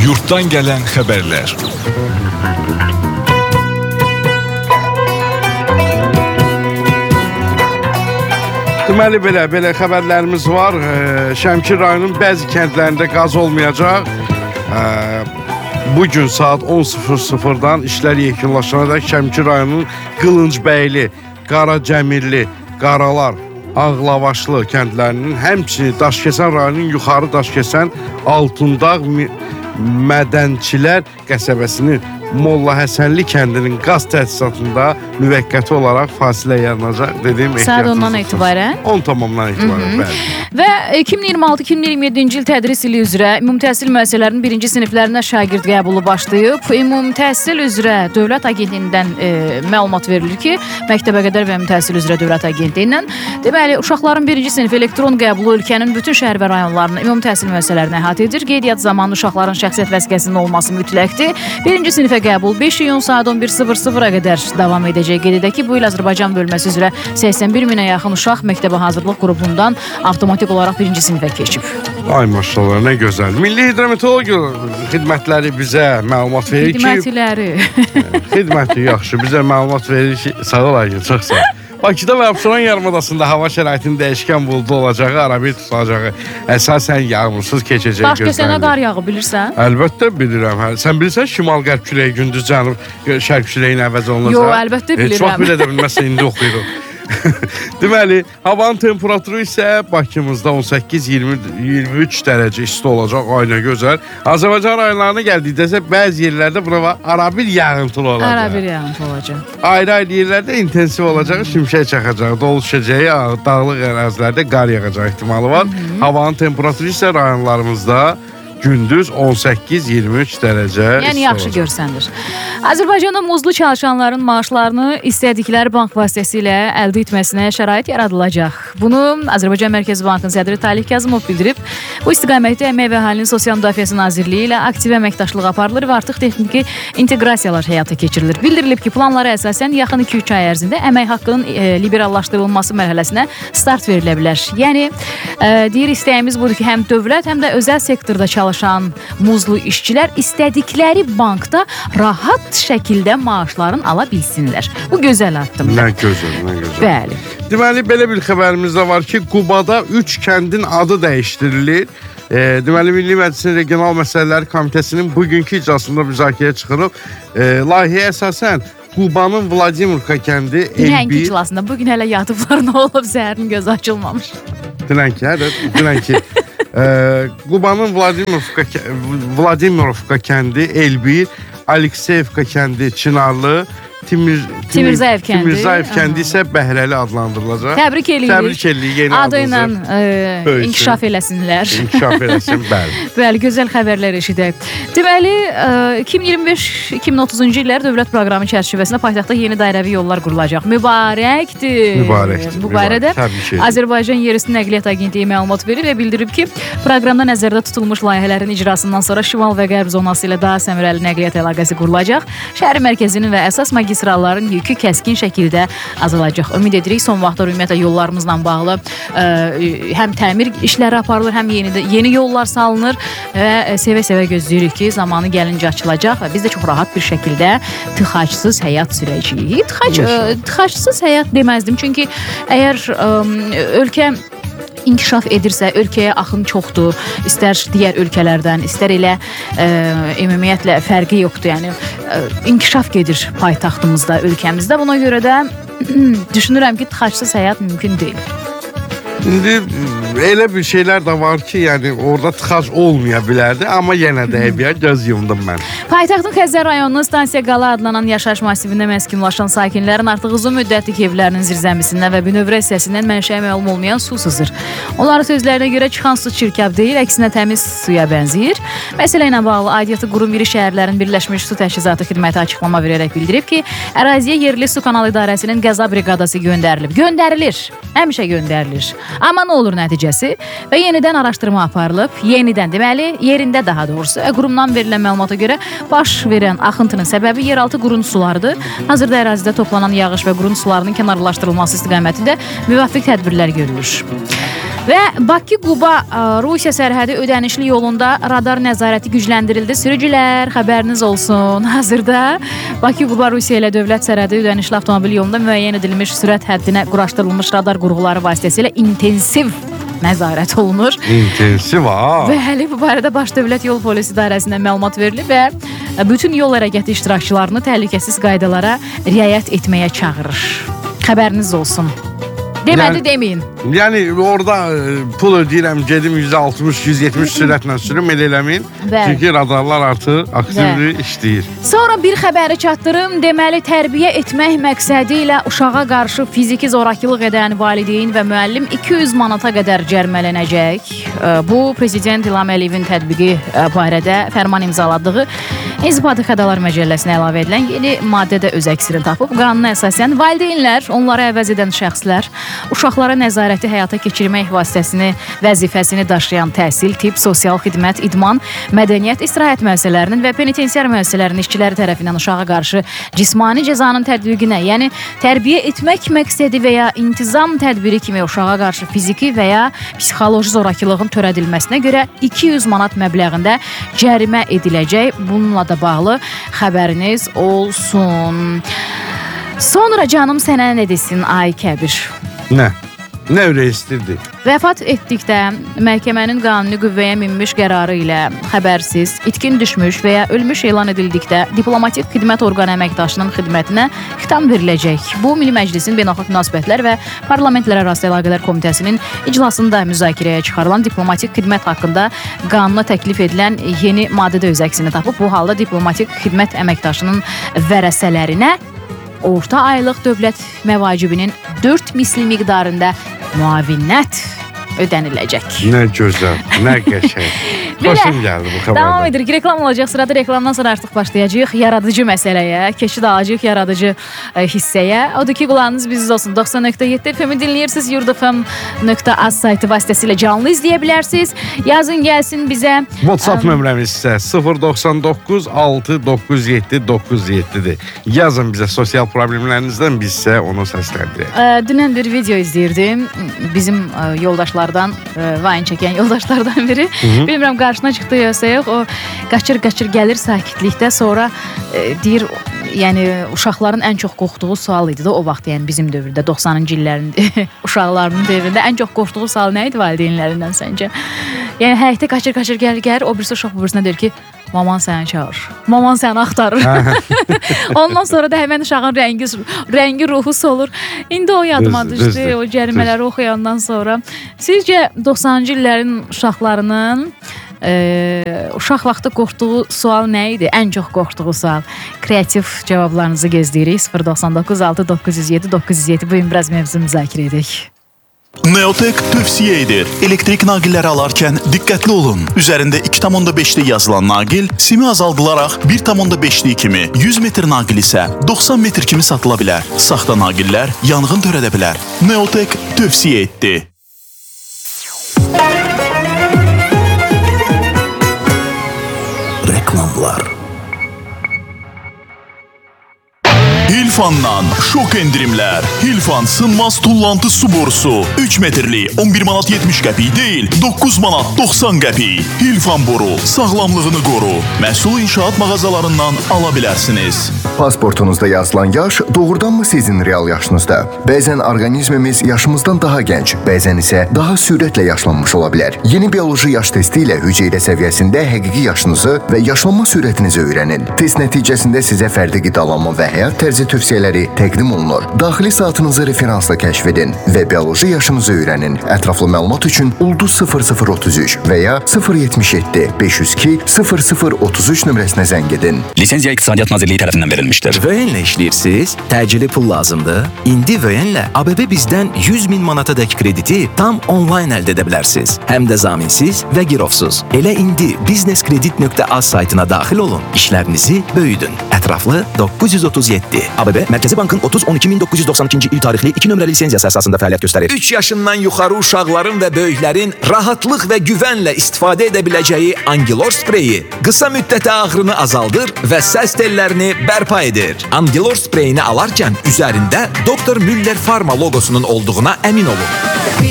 Yurtdan gələn xəbərlər. Deməli belə xəbərlərimiz var. Şəmkir rayonunun bəzi kəndlərində qaz olmayacaq. Bugün saat 10:00-dan işlər yekunlaşanadək Şəmkir rayonunun Qılıncbəyli, Qaracəmirli, Qaralar, Ağlavaşlı kəndlərinin, həmçinin Daşkəsən rayonunun Yuxarı Daşkəsən, Altundağ, Mədənçilər qəsəbəsinin Molla Həsənli kəndinin qaz təsisatında müvəqqəti olaraq fasilə yaranacaq dediyim saat 10-dan etibarən? 10 tamamdan etibarən, bəli. Və 2026-2027-ci il tədris ili üzrə ümumi təhsil müəssisələrinin birinci siniflərinə şagird qəbulu başlayıb. Ümumi təhsil üzrə Dövlət Agentliyindən məlumat verilir ki, Məktəbəqədər və Ümumi Təhsil üzrə Dövlət Agentliyindən deməli, uşaqların birinci sinif elektron qəbulu ölkənin bütün şəhər və rayonlarının ümumi təhsil müəssisələrinə əhatə edir. Qeydiyyat zamanı uşaqların şəxsiyyət vəsiqəsinin olması mütləqdir. Birinci sinifə qəbul 5 iyun saat 11:00-a qədər davam edəcək. Qeyd edək ki, bu il Azərbaycan bölməsi üzrə 81 minə yaxın uşaq məktəbə hazırlıq qrupundan avtomatik olaraq birinci sinifə keçib. Ay maşallah, nə gözəl. Milli Hidrometeorologiya xidmətləri bizə məlumat verir ki... Xidməti yaxşı, bizə məlumat verir ki... Sağ ol Aygün, çox sağ ol. Bakıda və Abşeron yarımadasında hava şəraitinin dəyişkən buludlu olacağı, arabir tutacağı, əsasən yağmursuz keçəcək gözlənilir. Daşkəsənə qar yağı bilirsən? Əlbəttə bilirəm. Sən bilirsən şimal-qərb küləyi gündüz cənub şərq küləyin əvəz olunacaq? Yox, əlbəttə bilirəm. Çox bilə də bilməzsə indi oxuyuruq. Deməli, havanın temperaturu isə Bakımızda 18-23 dərəcə isti olacaq, aynə gözəl. Azərbaycan rayonlarına gəldikdə bəzi yerlərdə buna arabir yağıntılı olacaq. Arabir yağıntılı olacaq. Ayrı-ayrı yerlərdə intensiv olacaq, şimşək çaxacaq, dolu düşəcəyi, dağlıq ərazilərdə qar yağacaq ehtimalı var. Havanın temperaturu isə rayonlarımızda gündüz 18-23 dərəcə yəni yaxşı görsənir. Azərbaycanda muzlu çalışanların maaşlarını istədikləri bank vasitəsilə əldə etməsinə şərait yaradılacaq. Bunu Azərbaycan Mərkəzi Bankının sədri Talih Kazımov bildirib. Bu istiqamətdə Əmək və Əhalinin Sosial Müdafiəsi Nazirliyi ilə aktiv əməkdaşlıq aparılır və artıq texniki inteqrasiyalar həyata keçirilir. Bildirilib ki, planlara əsasən yaxın 2-3 ay ərzində əmək haqqının liberallaşdırılması mərhələsinə start verilə bilər. Yəni, deyir istəyimiz budur ki, həm dövlət, həm də özəl sektorda çalışan muzlu işçilər istədikləri bankda rahat şəkildə maaşlarını ala bilsinlər. Bu gözəl addımdır. Nə gözəl, nə gözəl. Bəli. Deməli, belə bir xəbərimiz də var ki, Qubada 3 kəndin adı dəyişdirilir. Deməli, Milli Məclisin Regional Məsələləri Komitəsinin bugünkü iclasında müzakirəyə çıxırıb. Layihəyə əsasən Qubanın Vladimirka kəndi Dünənki iclasında, bugün hələ yatıblar, nə olub, zəhərin gözü açılmamış. Dünənki. Qubanın Vladimirovka kəndi Elbir, Alekseyevka kəndi Çınarlı, Timirzayev kəndi isə Bəhrəli adlandırılacaq. Təbrik edirik. Yeni adı ilə inkişaf eləsinlər. İnkişaf eləsin, bəli. Bəli, gözəl xəbərlər eşidək. Deməli, 2025-2030-cu illər dövlət proqramı çərçivəsində paytaxtda yeni dairəvi yollar qurulacaq. Mübarəkdir. Bu barədə Azərbaycan Yerüstü Nəqliyyat Agentliyi məlumat verir və bildirib ki, proqramda nəzərdə tutulmuş layihələrin icrasından sonra şimal və qərb zonası ilə daha səmərəli nəqliyyat əlaqəsi qurulacaq. Şəhər mərkəzinin və əsas magistralların yükü kəskin şəkildə azalacaq. Ümid edirik, son vaxtlar ümumiyyətlə yollarımızla bağlı həm təmir işləri aparılır, həm yeni yollar salınır və sevə-sevə gözləyirik ki, zamanı gəlincə açılacaq və biz də çox rahat bir şəkildə tıxacsız həyat sürəcəyik. Tıxacsız həyat deməzdim, çünki əgər ölkə inkişaf edirsə, ölkəyə axın çoxdur, istər digər ölkələrdən, istər elə ümumiyyətlə fərqi yoxdur, yəni inkişaf gedir paytaxtımızda, ölkəmizdə. Buna görə də düşünürəm ki, tıxacsız həyat mümkün deyil. İndi elə bir şeylər də var ki, yəni orada tıxac olmaya bilərdi, amma yenə də göz yumdum mən. Paytaxtın Xəzər rayonunun Stansiya Qala adlanan yaşayış masivində məskunlaşan sakinlərin artıq uzun müddətlik evlərinin zirzəmisindən və bünövrə hissəsindən mənşəyə məlum olmayan su sızır. Onların sözlərinə görə çıxan su çirkab deyil, əksinə təmiz suya bənzəyir. Məsələ ilə bağlı aidiyyatı qurum İri Şəhərlərin Birləşmiş Su Təchizatı xidməti açıqlama verərək bildirib ki, əraziyə yerli su kanal idarəsinin qəza briqadası göndərilir. Həmişə göndərilir. Amma nə olur nəticəsi? Və yenidən araşdırma aparılıb, yenidən deməli, yerində daha doğrusu, qurumdan verilən məlumata görə baş verən axıntının səbəbi yeraltı quruntu sularıdır. Hazırda ərazidə toplanan yağış və quruntu sularının kənarlaşdırılması istiqamətində müvafiq tədbirlər görülür. Və Bakı-Quba Rusiya sərhədi ödənişli yolunda radar nəzarəti gücləndirildi. Sürücülər, xəbəriniz olsun. Hazırda Bakı-Quba Rusiya ilə dövlət sərhədi ödənişli avtomobil yolunda müəyyən edilmiş sürət həddinə quraşdırılmış radar qurğuları vasitəsilə intensiv nəzarət olunur. İntensiv ha. Bəli, bu barədə Baş Dövlət Yol Polisi İdarəsindən məlumat verilib və bütün yol hərəkəti iştirakçılarını təhlükəsiz qaydalara riayət etməyə çağırır. Xəbəriniz olsun. Demədi, deməyin. Yəni orada pul ödəyirəm, gedim 160-170 sürətlə sürüm, elə eləməyin. Çünki radarlar artıq aktivli işləyir. Sonra bir xəbəri çatdırım. Deməli, tərbiyə etmək məqsədi ilə uşağa qarşı fiziki zorakılıq edən valideyn və müəllim 200 manata qədər cərimələnəcək. Bu, Prezident İlham Əliyevin tətbiqi barədə fərman imzaladığı İnzibati Xədalar Məcəlləsinə əlavə edilən yeni maddədə öz əksini tapıb. Qanuna əsasən valideynlər, onlara əvəz edən şəxslər uşaqlara nəzarəti həyata keçirmək vəzifəsini daşıyan təhsil, tibb, sosial xidmət, idman, mədəniyyət, istirahət müəssisələrinin və penitensiar müəssisələrinin işçiləri tərəfindən uşağa qarşı cismani cəzanın tətbiqinə, yəni tərbiyə etmək məqsədi və ya intizam tədbiri kimi uşağa qarşı fiziki və ya psixoloji zorakılığın törədilməsinə görə 200 manat məbləğində cərimə ediləcək. Bununla da bağlı xəbəriniz olsun. Sonra canım sənə nə desin, ay Kəbir? Nə? Nə ürək istirdi? Vəfat etdikdə məhkəmənin qanuni qüvvəyə minmiş qərarı ilə xəbərsiz, itkin düşmüş və ya ölmüş elan edildikdə diplomatik xidmət orqanı əməkdaşının xidmətinə xitam veriləcək. Bu, Milli Məclisin Beynəlxalq Münasibətlər və Parlamentlərarası Əlaqələr Komitəsinin iclasında müzakirəyə çıxarılan diplomatik xidmət haqqında qanuna təklif edilən yeni maddədə öz əksini tapıb. Bu halda diplomatik xidmət əməkdaşının vərəsələrinə orta aylıq dövlət məvacibinin 4 misli miqdarında müavinət ödəniləcək. Nə gözəl, nə qəşəng. Xoşum gəldi bu xəbərdən. Davam edirik. Reklam olacaq. Sırada reklamdan sonra artıq başlayacağıq yaradıcı məsələyə, keçid alacağıq yaradıcı hissəyə. Odur ki, qulağınız bizdə olsun. 90.7 FM-i dinləyirsiniz. yurdfm.az saytı vasitəsilə canlı izləyə bilərsiniz. Yazın gəlsin bizə. WhatsApp nömrəmiz isə 099 697 97-dir. Yazın bizə sosial problemlərinizdən, biz isə onu səsləndirək. Dünən bir video izləyirdim. Bizim yoldaşlardan, vayin çəkən yoldaşlardan biri. Bilmirəm, qarşına çıxdı yoxsa, o qaçır gəlir sakitlikdə, sonra deyir, yəni uşaqların ən çox qorxduğu sual idi də o vaxt, yəni bizim dövrdə 90-cı illərin uşaqlarının dövründə ən çox qorxduğu sual nə idi valideynlərindən səncə? Yəni həyətdə qaçır gəlir, o birisi uşaq bu birisinə deyir ki, maman səni çağır, maman səni axtarır. Ondan sonra da həmən uşağın rəngi ruhu solur. İndi o yadıma düşdü, o cərimələri oxuyandan sonra. Sizcə 90-cı illərin uşaqlarının uşaq vaxtı qorxduğu sual nə idi? Ən çox qorxduğu sual. Kreativ cavablarınızı gözləyirik. 099 697 907 bu gün biraz mövzu müzakirə edək. Neotek tövsiyə edir. Elektrik naqilləri alarkən diqqətli olun. Üzərində 2,5'li yazılan naqil simi azaldılaraq 1,5'li kimi, 100 metr naqil isə 90 metr kimi satıla bilər. Saxta naqillər yanğın törədə bilər. Neotek tövsiyə etdi. Reklamlar. Hilfan'dan şok endirimlər. Hilfan sınmaz tullantı su borusu 3 metrli 11 manat 70 qəpik deyil, 9 manat 90 qəpik. Hilfan boru sağlamlığını qoru. Məhsul inşaat mağazalarından ala bilərsiniz. Pasportunuzda yazılan yaş doğrudanmı sizin real yaşınızda? Bəzən orqanizmimiz yaşımızdan daha gənc, bəzən isə daha sürətlə yaşlanmış ola bilər. Yeni bioloji yaş testi ilə hüceyrə səviyyəsində həqiqi yaşınızı və yaşlanma sürətinizi öyrənin. Test nəticəsində sizə fərdi qidalanma və həyat tərzi tövsiyələri təqdim olunur. Daxili saatınızı referansla kəşf edin və bioloji yaşınızı öyrənin. Ətraflı məlumat üçün ulduz 0033 və ya 077 502 0033 nömrəsinə zəng edin. Lisenziya İqtisadiyyat Nazirliyi tərəfindən verilmişdir. Vöyenlə işləyirsiniz, təcili pul lazımdır. İndi Vöyenlə ABB bizdən 100.000 manatadək krediti tam onlayn əldə edə bilərsiniz. Həm də zaminsiz və girovsuz. Elə indi businesskredit.az saytına daxil olun. İşlərinizi böyüdün. Ətraflı 937. ABB BMW Mərkəzi Bankın 30-12-1992-ci il tarixli 2 nömrəli lisenziyası əsasında fəaliyyət göstərir. 3 yaşından yuxarı uşaqların və böyüklərin rahatlıq və güvənlə istifadə edə biləcəyi Angilor spreyi qısa müddətə ağrını azaldır və səs tellərini bərpa edir. Angilor spreyini alarkən üzərində Dr. Müller Pharma logosunun olduğuna əmin olun.